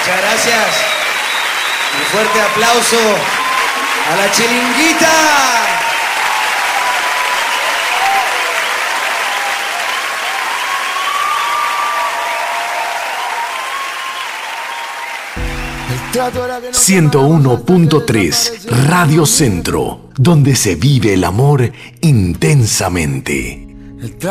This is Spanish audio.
Muchas gracias. Un fuerte aplauso a la Chiringuita. No 101.3 Radio Centro, donde se vive el amor intensamente.